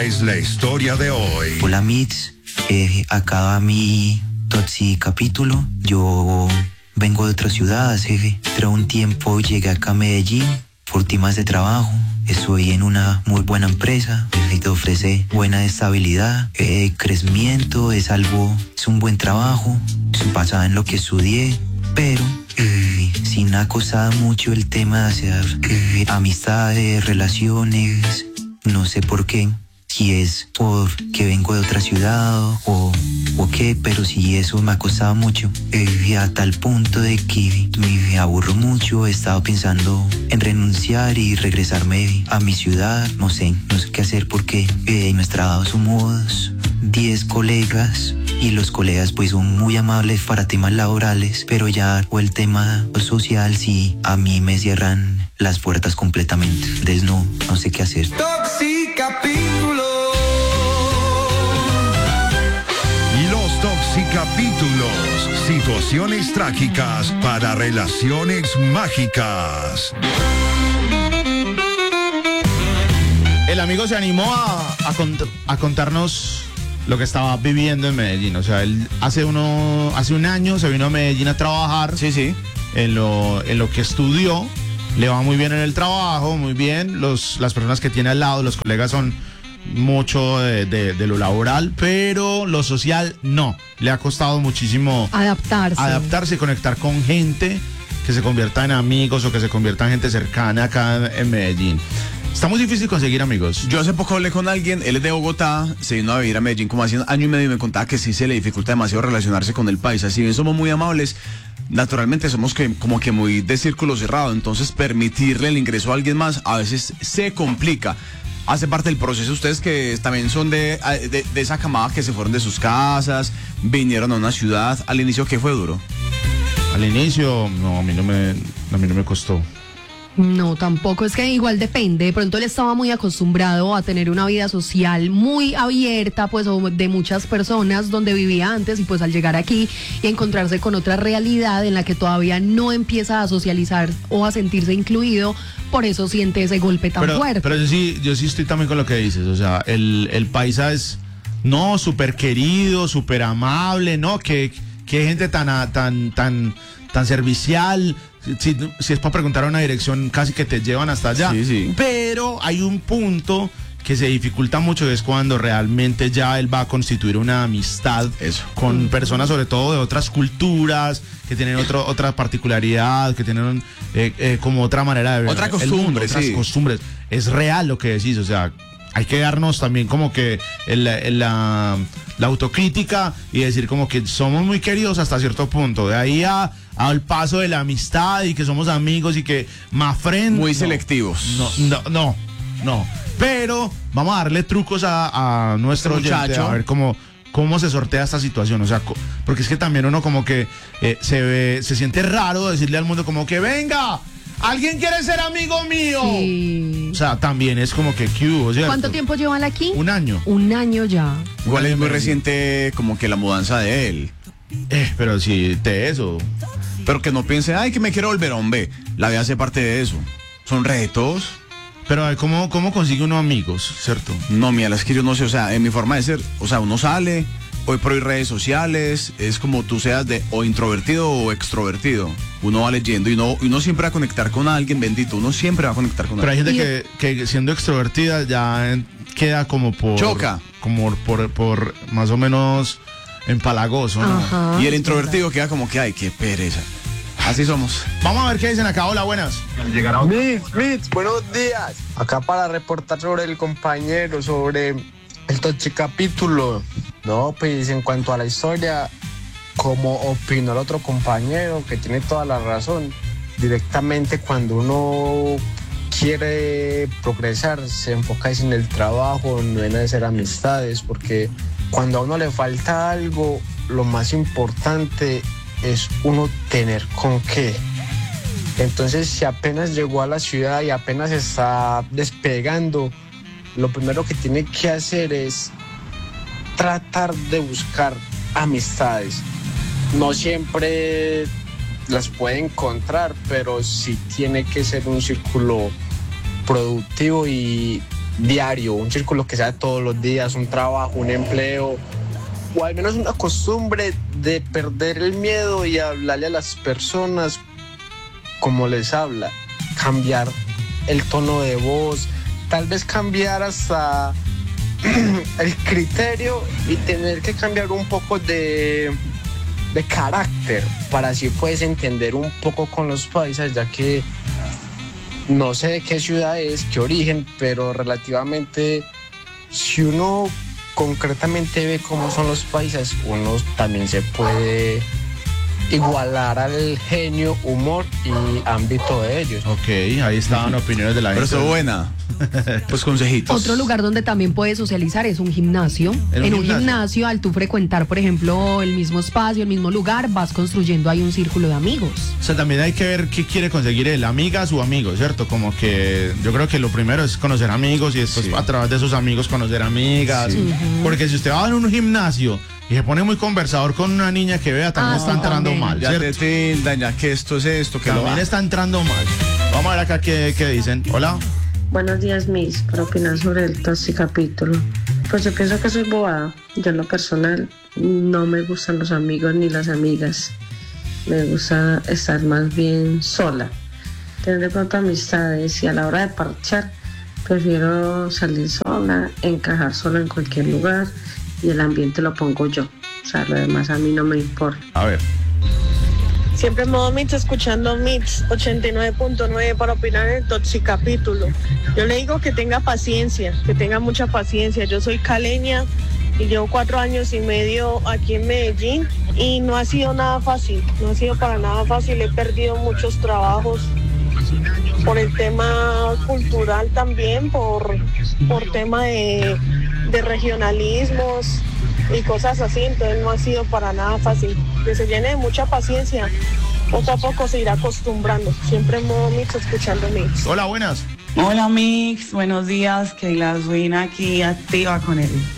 Esta es la historia de hoy. Hola Mitz, acá va mi Toxi capítulo. Yo vengo de otra ciudad, hace un tiempo llegué acá a Medellín por temas de trabajo. Estoy en una muy buena empresa que te ofrece buena estabilidad, crecimiento, es un buen trabajo, es basado en lo que estudié, pero sí me ha costado mucho el tema de hacer amistades, relaciones, no sé por qué. Si es porque vengo de otra ciudad o qué, pero sí eso me ha costado mucho. A tal punto de que me aburro mucho, he estado pensando en renunciar y regresarme a mi ciudad. No sé qué hacer porque en nuestro trabajo somos 10 colegas y los colegas pues son muy amables para temas laborales, pero ya o el tema social sí a mí me cierran las puertas completamente. Entonces no sé qué hacer. Toxicapítulos. Los Toxicapítulos. Situaciones trágicas para relaciones mágicas. El amigo se animó a contarnos lo que estaba viviendo en Medellín. O sea, él hace un año se vino a Medellín a trabajar. Sí. En lo que estudió. Le va muy bien en el trabajo, muy bien. Las personas que tiene al lado, los colegas son mucho de lo laboral, pero lo social no. Le ha costado muchísimo adaptarse y conectar con gente que se convierta en amigos o que se convierta en gente cercana acá en Medellín. Está muy difícil conseguir amigos. Yo hace poco hablé con alguien, él es de Bogotá, se vino a vivir a Medellín como hace un año y medio y me contaba que sí se le dificulta demasiado relacionarse con el paisa. Si bien somos muy amables, naturalmente somos como que muy de círculo cerrado, entonces permitirle el ingreso a alguien más a veces se complica. Hace parte del proceso ustedes que también son de esa camada que se fueron de sus casas, vinieron a una ciudad. Al inicio, ¿qué fue duro? Al inicio, no, a mí no me costó. No, tampoco, es que igual depende. De pronto él estaba muy acostumbrado a tener una vida social muy abierta, pues, de muchas personas donde vivía antes, y pues al llegar aquí y encontrarse con otra realidad en la que todavía no empieza a socializar o a sentirse incluido, por eso siente ese golpe tan fuerte. Pero yo sí estoy también con lo que dices. O sea, el paisa es súper querido, súper amable, que gente tan servicial. Si es para preguntar una dirección, casi que te llevan hasta allá. Sí. Pero hay un punto que se dificulta mucho, que es cuando realmente ya él va a constituir una amistad con personas, sobre todo de otras culturas, que tienen otra particularidad, que tienen como otra manera de ver otra costumbre, otras costumbres. Es real lo que decís, o sea, hay que darnos también como que la autocrítica y decir como que somos muy queridos hasta cierto punto. De ahí al paso de la amistad y que somos amigos y que más friends. Muy selectivos. No. Pero vamos a darle trucos a nuestro oyente, a ver cómo se sortea esta situación. O sea, porque es que también uno como que se siente raro decirle al mundo como que venga, ¿alguien quiere ser amigo mío? Sí. O sea, también es como que ¿cierto? ¿Cuánto tiempo llevan aquí? Un año. Un año ya. Igual es muy reciente como que la mudanza de él. Pero sí, de eso. Pero que no piense, ay, que me quiero volver hombre. La vida hace parte de eso. Son retos. Pero ¿cómo consigue uno amigos, cierto? No, mira, es que yo no sé, o sea, en mi forma de ser, o sea, uno sale, hoy por hoy redes sociales, es como tú seas o introvertido o extrovertido. Uno va leyendo y uno siempre va a conectar con alguien, bendito, uno siempre va a conectar con alguien. Pero hay gente que siendo extrovertida ya queda como por... choca. Como por más o menos empalagoso, ¿no? Ajá, y el introvertido queda como que, ay, qué pereza. Así somos. Vamos a ver qué dicen acá. Hola, buenas. Mitz, buenos días. Acá para reportar sobre el compañero, sobre el Toxicapítulo. No, pues en cuanto a la historia, como opinó el otro compañero, que tiene toda la razón, directamente cuando uno quiere progresar, se enfoca en el trabajo, no en hacer amistades, porque cuando a uno le falta algo, lo más importante es uno tener con qué. Entonces, si apenas llegó a la ciudad y apenas está despegando, lo primero que tiene que hacer es tratar de buscar amistades. No siempre las puede encontrar, pero sí tiene que ser un círculo productivo y diario, un círculo que sea todos los días, un trabajo, un empleo, o al menos una costumbre de perder el miedo y hablarle a las personas como les habla, cambiar el tono de voz, tal vez cambiar hasta el criterio y tener que cambiar un poco de carácter para así puedes entender un poco con los paisas, ya que no sé de qué ciudad es, qué origen, pero relativamente si uno concretamente ve cómo son los paisas, uno también se puede igualar al genio, humor y ámbito de ellos. Ok, ahí estaban opiniones de la gente. Pero estuvo buena. Pues consejitos. Otro lugar donde también puedes socializar es un gimnasio. En un gimnasio, al tú frecuentar, por ejemplo, el mismo espacio, el mismo lugar, vas construyendo ahí un círculo de amigos. O sea, también hay que ver qué quiere conseguir él, amigas o amigos, ¿cierto? Como que yo creo que lo primero es conocer amigos y después a través de sus amigos conocer amigas. Porque si usted va a un gimnasio y se pone muy conversador con una niña que vea, también está entrando también mal, Ya ¿cierto? te tildan, ya que esto es esto, que También está entrando mal. Vamos a ver acá qué dicen. Hola. Buenos días, Miss, para opinar sobre el capítulo. Pues yo pienso que soy bobada. Yo en lo personal no me gustan los amigos ni las amigas. Me gusta estar más bien sola. Tener de pronto amistades y a la hora de parchar prefiero salir sola, encajar sola en cualquier lugar y el ambiente lo pongo yo. O sea, lo demás a mí no me importa. A ver. Siempre en modo Mix, escuchando Mix 89.9 para opinar en el capítulo. Yo le digo que tenga paciencia, que tenga mucha paciencia. Yo soy caleña y llevo 4 años y medio aquí en Medellín y no ha sido nada fácil, no ha sido para nada fácil. He perdido muchos trabajos por el tema cultural también, por tema de regionalismos y cosas así, entonces no ha sido para nada fácil. Que se llene de mucha paciencia, poco a poco se irá acostumbrando. Siempre en modo Mix, escuchando Mix. Hola, buenas. Hola Mix, buenos días, que la Suina aquí activa con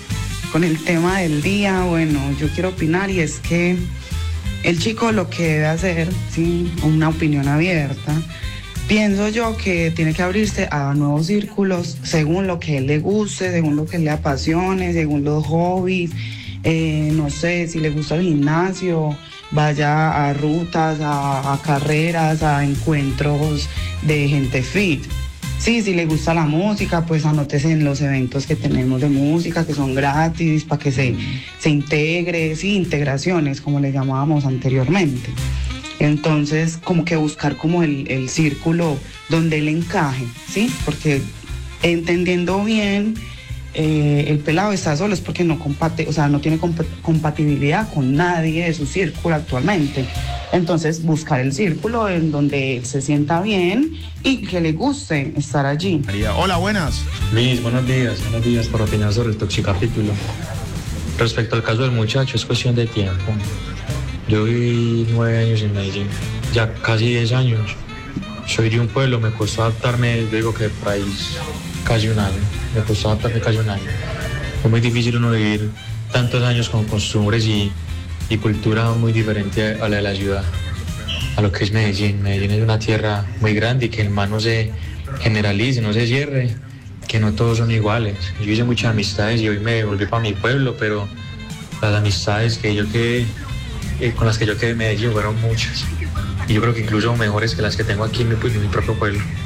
el tema del día. Bueno, yo quiero opinar y es que el chico lo que debe hacer, sí, una opinión abierta. Pienso yo que tiene que abrirse a nuevos círculos según lo que él le guste, según lo que le apasione, según los hobbies. No sé, si le gusta el gimnasio, vaya a rutas, a carreras, a encuentros de gente fit. Sí, si le gusta la música, pues anótese en los eventos que tenemos de música, que son gratis, para que se integre, sí, integraciones, como le llamábamos anteriormente. Entonces, como que buscar como el círculo donde él encaje, ¿sí? Porque entendiendo bien, el pelado está solo es porque no tiene compatibilidad con nadie de su círculo actualmente. Entonces, buscar el círculo en donde él se sienta bien y que le guste estar allí. María, hola, buenas. Luis, buenos días por opinar sobre el capítulo. Respecto al caso del muchacho, es cuestión de tiempo. Yo viví 9 años en Medellín, ya casi 10 años. Soy de un pueblo, me costó adaptarme, yo digo que por ahí casi un año. Me costó adaptarme casi un año. Fue muy difícil uno vivir tantos años con costumbres y cultura muy diferente a la de la ciudad, a lo que es Medellín. Medellín es una tierra muy grande y que el mar no se generalice, no se cierre, que no todos son iguales. Yo hice muchas amistades y hoy me volví para mi pueblo, pero las amistades con las que yo quedé en Medellín fueron muchas. Y yo creo que incluso mejores que las que tengo aquí en mi propio pueblo.